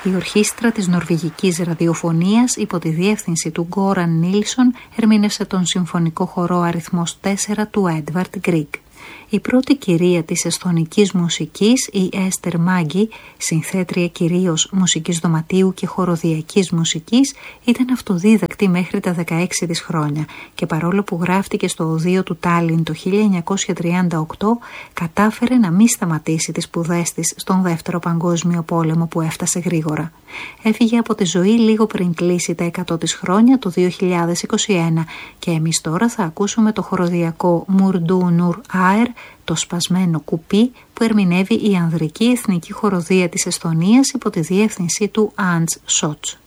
Η ορχήστρα της νορβηγικής ραδιοφωνίας υπό τη διεύθυνση του Γκόραν Νίλσον ερμήνευσε τον συμφωνικό χορό αριθμός 4 του Έντβαρντ Γκρίγκ. Η πρώτη κυρία της εσθονικής μουσικής, η Έστερ Μάγκη, συνθέτρια κυρίως μουσικής δωματίου και χοροδιακής μουσικής, ήταν αυτοδίδακτη μέχρι τα 16 της χρόνια και παρόλο που γράφτηκε στο οδείο του Τάλιν το 1938, κατάφερε να μην σταματήσει τις σπουδές της στον Δεύτερο Παγκόσμιο Πόλεμο που έφτασε γρήγορα. Έφυγε από τη ζωή λίγο πριν κλείσει τα 100 της χρόνια το 2021 και εμείς τώρα θα ακούσουμε το χοροδιακό Μουρντού Νουρ Άερ, το σπασμένο κουπί που ερμηνεύει η ανδρική εθνική χοροδία της Εσθονίας υπό τη διεύθυνση του Άντς Σότς.